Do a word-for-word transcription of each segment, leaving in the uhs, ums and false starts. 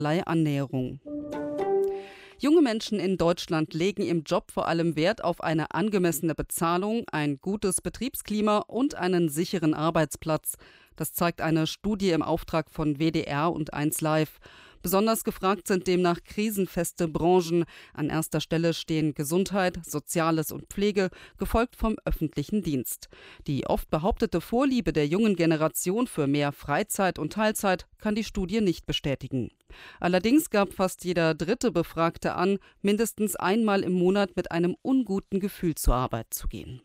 Annäherung. Junge Menschen in Deutschland legen im Job vor allem Wert auf eine angemessene Bezahlung, ein gutes Betriebsklima und einen sicheren Arbeitsplatz. Das zeigt eine Studie im Auftrag von W D R und eins Live. Besonders gefragt sind demnach krisenfeste Branchen. An erster Stelle stehen Gesundheit, Soziales und Pflege, gefolgt vom öffentlichen Dienst. Die oft behauptete Vorliebe der jungen Generation für mehr Freizeit und Teilzeit kann die Studie nicht bestätigen. Allerdings gab fast jeder dritte Befragte an, mindestens einmal im Monat mit einem unguten Gefühl zur Arbeit zu gehen.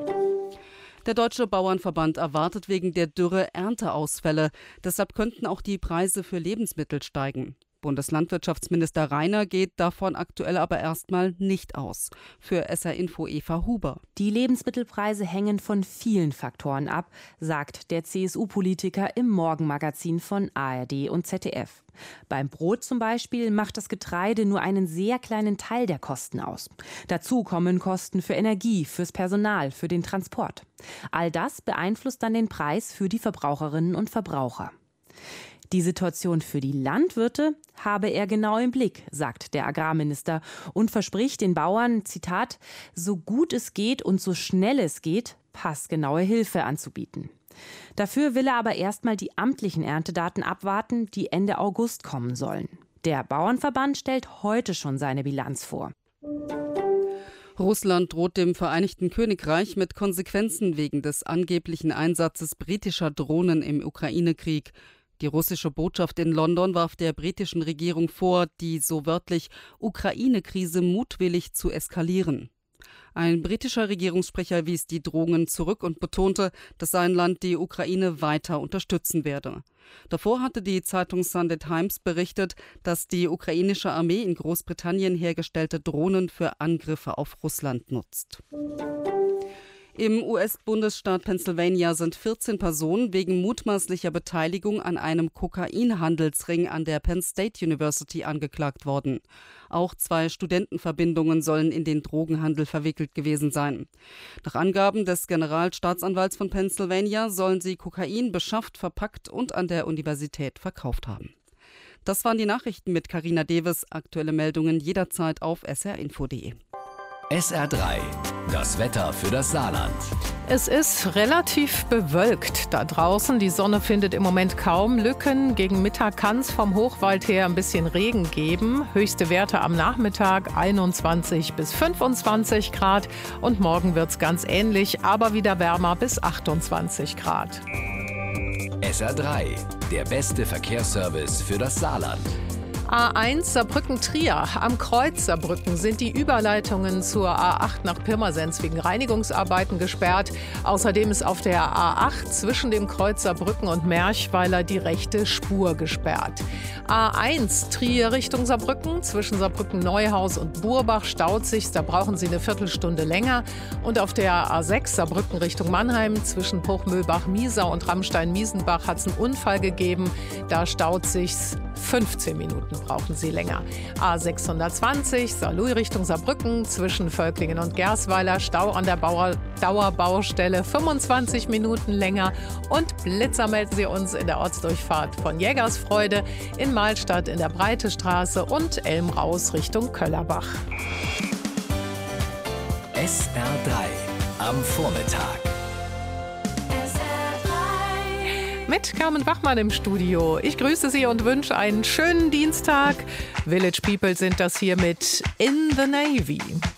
Der Deutsche Bauernverband erwartet wegen der Dürre Ernteausfälle. Deshalb könnten auch die Preise für Lebensmittel steigen. Bundeslandwirtschaftsminister Rainer geht davon aktuell aber erstmal nicht aus. Für S R Info Eva Huber. Die Lebensmittelpreise hängen von vielen Faktoren ab, sagt der C S U-Politiker im Morgenmagazin von A R D und Z D F. Beim Brot zum Beispiel macht das Getreide nur einen sehr kleinen Teil der Kosten aus. Dazu kommen Kosten für Energie, fürs Personal, für den Transport. All das beeinflusst dann den Preis für die Verbraucherinnen und Verbraucher. Die Situation für die Landwirte habe er genau im Blick, sagt der Agrarminister und verspricht den Bauern, Zitat, so gut es geht und so schnell es geht, passgenaue Hilfe anzubieten. Dafür will er aber erstmal die amtlichen Erntedaten abwarten, die Ende August kommen sollen. Der Bauernverband stellt heute schon seine Bilanz vor. Russland droht dem Vereinigten Königreich mit Konsequenzen wegen des angeblichen Einsatzes britischer Drohnen im Ukraine-Krieg. Die russische Botschaft in London warf der britischen Regierung vor, die so wörtlich Ukraine-Krise mutwillig zu eskalieren. Ein britischer Regierungssprecher wies die Drohungen zurück und betonte, dass sein Land die Ukraine weiter unterstützen werde. Davor hatte die Zeitung Sunday Times berichtet, dass die ukrainische Armee in Großbritannien hergestellte Drohnen für Angriffe auf Russland nutzt. Im U S-Bundesstaat Pennsylvania sind vierzehn Personen wegen mutmaßlicher Beteiligung an einem Kokainhandelsring an der Penn State University angeklagt worden. Auch zwei Studentenverbindungen sollen in den Drogenhandel verwickelt gewesen sein. Nach Angaben des Generalstaatsanwalts von Pennsylvania sollen sie Kokain beschafft, verpackt und an der Universität verkauft haben. Das waren die Nachrichten mit Carina Deves. Aktuelle Meldungen jederzeit auf s r info punkt de. S R drei, das Wetter für das Saarland. Es ist relativ bewölkt da draußen. Die Sonne findet im Moment kaum Lücken. Gegen Mittag kann es vom Hochwald her ein bisschen Regen geben. Höchste Werte am Nachmittag einundzwanzig bis fünfundzwanzig Grad. Und morgen wird es ganz ähnlich, aber wieder wärmer bis achtundzwanzig Grad. S R drei, der beste Verkehrsservice für das Saarland. A eins Saarbrücken-Trier. Am Kreuz Saarbrücken sind die Überleitungen zur A acht nach Pirmasens wegen Reinigungsarbeiten gesperrt. Außerdem ist auf der A acht zwischen dem Kreuz Saarbrücken und Merchweiler die rechte Spur gesperrt. A eins Trier Richtung Saarbrücken. Zwischen Saarbrücken-Neuhaus und Burbach staut sich. Da brauchen Sie eine Viertelstunde länger. Und auf der A sechs Saarbrücken Richtung Mannheim zwischen Bruchmühlbach-Miesau und Rammstein-Miesenbach hat es einen Unfall gegeben. Da staut sich's. fünfzehn Minuten brauchen Sie länger. A sechshundertzwanzig, Saarlouis Richtung Saarbrücken, zwischen Völklingen und Gersweiler, Stau an der Bauer Dauerbaustelle, fünfundzwanzig Minuten länger. Und Blitzer melden Sie uns in der Ortsdurchfahrt von Jägersfreude, in Mahlstadt in der Breitestraße und Elmraus Richtung Köllerbach. S R drei am Vormittag. Mit Carmen Bachmann im Studio. Ich grüße Sie und wünsche einen schönen Dienstag. Village People sind das hier mit In the Navy.